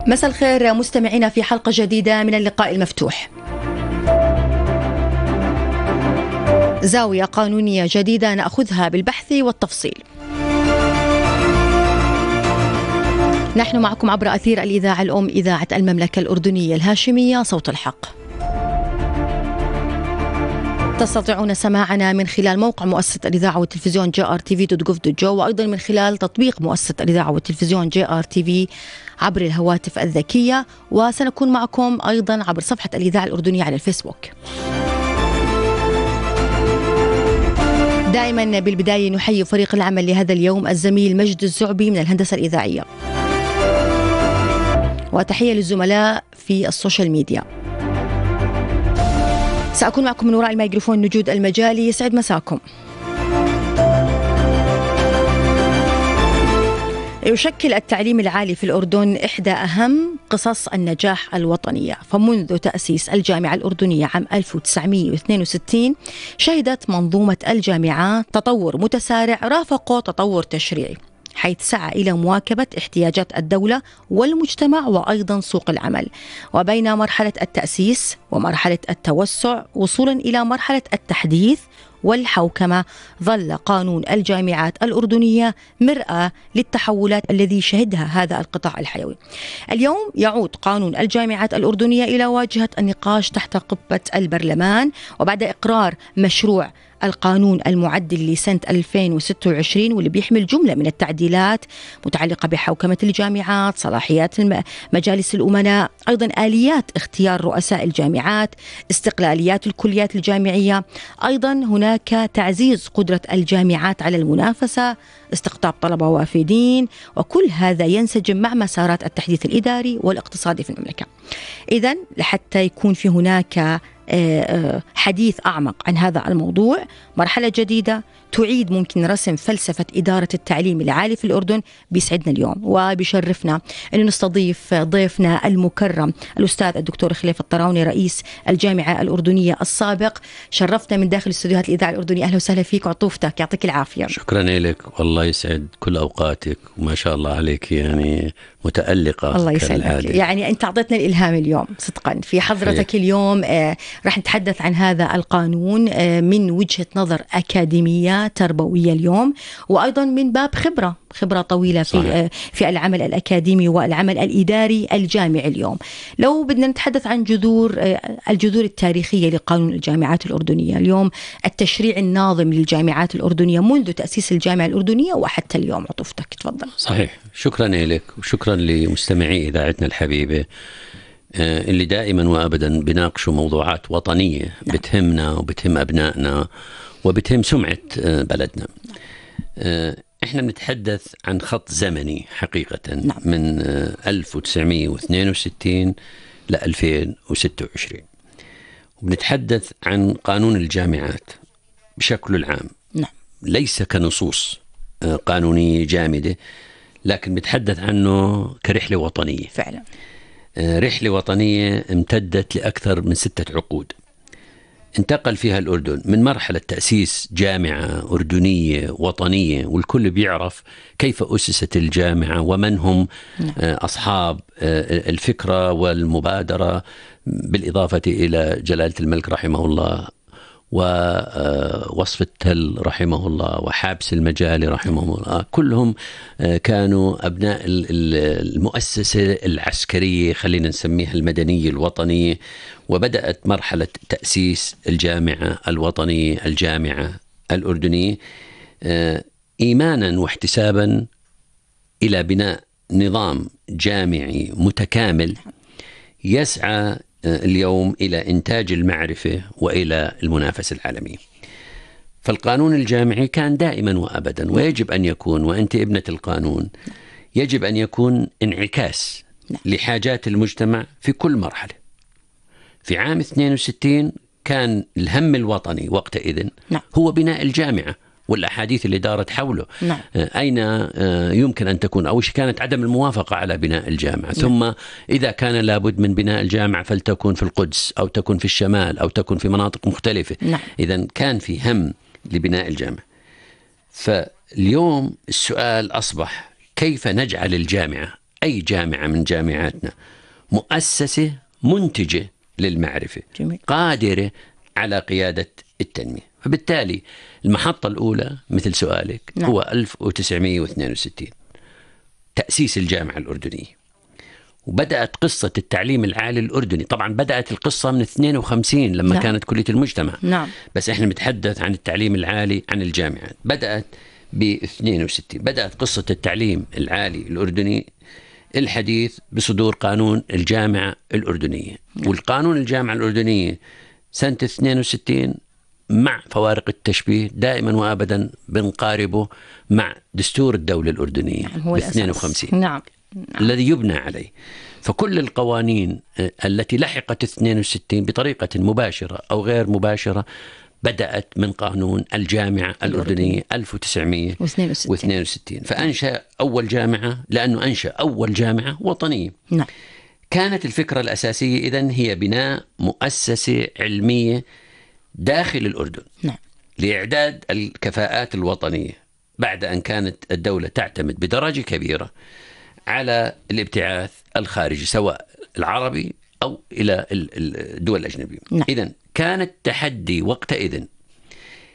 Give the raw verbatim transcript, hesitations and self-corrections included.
مساء الخير مستمعينا في حلقة جديدة من اللقاء المفتوح. زاوية قانونية جديدة نأخذها بالبحث والتفصيل. نحن معكم عبر أثير الإذاعة الأم إذاعة المملكة الأردنية الهاشمية صوت الحق. تستطيعون سماعنا من خلال موقع مؤسسة الإذاعة والتلفزيون جي آر تي في دوت جوف دوت جو، وأيضا من خلال تطبيق مؤسسة الإذاعة والتلفزيون جي آر تي في عبر الهواتف الذكية، وسنكون معكم أيضا عبر صفحة الإذاعة الأردنية على الفيسبوك. دائما بالبداية نحيي فريق العمل لهذا اليوم، الزميل مجد الزعبي من الهندسة الإذاعية، وتحية للزملاء في السوشيال ميديا. سأكون معكم من وراء الميكروفون نجود المجالي. يسعد مساكم. يشكل التعليم العالي في الأردن إحدى أهم قصص النجاح الوطنية، فمنذ تأسيس الجامعة الأردنية عام ألف وتسعمئة واثنين وستين شهدت منظومة الجامعات تطور متسارع رافقه تطور تشريعي، حيث سعى إلى مواكبة احتياجات الدولة والمجتمع وأيضا سوق العمل، وبين مرحلة التأسيس ومرحلة التوسع وصولا إلى مرحلة التحديث والحوكمة، ظل قانون الجامعات الأردنية مرآة للتحولات الذي شهدها هذا القطاع الحيوي. اليوم يعود قانون الجامعات الأردنية إلى واجهة النقاش تحت قبة البرلمان، وبعد إقرار مشروع القانون المعدل لسنة ألفين وستة وعشرين، واللي بيحمل جملة من التعديلات متعلقة بحوكمة الجامعات، صلاحيات مجالس الأمناء، أيضا آليات اختيار رؤساء الجامعات، استقلاليات الكليات الجامعية، أيضا هناك تعزيز قدرة الجامعات على المنافسة، استقطاب طلبة وافدين، وكل هذا ينسجم مع مسارات التحديث الإداري والاقتصادي في المملكة. إذن لحتى يكون في هناك حديث أعمق عن هذا الموضوع، مرحلة جديدة تعيد ممكن رسم فلسفة إدارة التعليم العالي في الأردن، بيسعدنا اليوم وبيشرفنا أن نستضيف ضيفنا المكرم الأستاذ الدكتور خليفة الطراوني رئيس الجامعة الأردنية السابق. شرفتنا من داخل استوديوهات الإذاعة الأردنية. أهلا وسهلا فيك وعطوفتك، يعطيك العافية. شكرا لك، والله يسعد كل أوقاتك، وما شاء الله عليك يعني متألقة. الله يسعدك، يعني أنت أعطيتنا الإلهام اليوم صدقا في حضرتك. حقيقة. اليوم آه راح نتحدث عن هذا القانون آه من وجهة نظر أكاديمية تربوية اليوم، وأيضا من باب خبرة خبرة طويلة في صحيح. في العمل الأكاديمي والعمل الإداري الجامعي. اليوم لو بدنا نتحدث عن جذور الجذور التاريخية لقانون الجامعات الأردنية، اليوم التشريع الناظم للجامعات الأردنية منذ تأسيس الجامعة الأردنية وحتى اليوم، عطوفتك تفضل. صحيح، شكرا لك وشكرا لمستمعي إذاعتنا الحبيبة اللي دائما وأبدا بناقشوا موضوعات وطنية. نعم. بتهمنا وبتهم أبنائنا وبتهم سمعة بلدنا. نعم. إحنا نتحدث عن خط زمني حقيقة. نعم. من ألف وتسعمئة واثنين وستين ل ألفين وستة وعشرين، وبنتحدث عن قانون الجامعات بشكله العام. نعم. ليس كنصوص قانونية جامدة، لكن بنتحدث عنه كرحلة وطنية فعلا. رحلة وطنية امتدت لأكثر من ستة عقود، انتقل فيها الأردن من مرحلة تأسيس جامعة أردنية وطنية، والكل بيعرف كيف أسست الجامعة ومن هم أصحاب الفكرة والمبادرة، بالإضافة إلى جلالة الملك رحمه الله ووصف التل رحمه الله وحابس المجالي رحمه الله، كلهم كانوا أبناء المؤسسة العسكرية، خلينا نسميها المدنية الوطنية. وبدأت مرحلة تأسيس الجامعة الوطنية الجامعة الأردنية إيمانا واحتسابا إلى بناء نظام جامعي متكامل يسعى اليوم إلى إنتاج المعرفة وإلى المنافسة العالمية. فالقانون الجامعي كان دائما وأبدا ويجب أن يكون، وأنت ابنة القانون، يجب أن يكون انعكاس لحاجات المجتمع في كل مرحلة. في عام اثنين وستين كان الهم الوطني وقتئذ هو بناء الجامعة والأحاديث اللي دارت حوله. نعم. أين يمكن أن تكون، أو كانت عدم الموافقة على بناء الجامعة. نعم. ثم إذا كان لابد من بناء الجامعة فلتكن في القدس أو تكن في الشمال أو تكن في مناطق مختلفة. نعم. إذن كان في هم لبناء الجامعة. فاليوم السؤال أصبح كيف نجعل الجامعة أي جامعة من جامعاتنا مؤسسة منتجة للمعرفة، جميل. قادرة على قيادة التنمية. فبالتالي المحطة الأولى مثل سؤالك نعم. هو ألف وتسعمائة واثنين وستين تأسيس الجامعة الأردنية، وبدأت قصة التعليم العالي الأردني. طبعا بدأت القصة من اثنين وخمسين لما نعم. كانت كلية المجتمع نعم. بس احنا نتحدث عن التعليم العالي عن الجامعات. بدأت ب اثنين وستين بدأت قصة التعليم العالي الأردني الحديث بصدور قانون الجامعة الأردنية نعم. والقانون الجامعة الأردنية سنة اثنين وستين مع فوارق التشبيه دائما وأبدا بنقاربه مع دستور الدولة الأردنية يعني هو اثنين وخمسين نعم. نعم. الذي يبنى عليه. فكل القوانين التي لحقت اثنين وستين بطريقة مباشرة أو غير مباشرة بدأت من قانون الجامعة الأردنية ألف وتسعمائة واثنين وستين. فأنشأ أول جامعة لأنه أنشأ أول جامعة وطنية نعم. كانت الفكرة الأساسية إذن هي بناء مؤسسة علمية داخل الأردن نعم. لإعداد الكفاءات الوطنية بعد أن كانت الدولة تعتمد بدرجة كبيرة على الابتعاث الخارجي سواء العربي أو إلى الدول الأجنبية نعم. إذن كان التحدي وقتئذ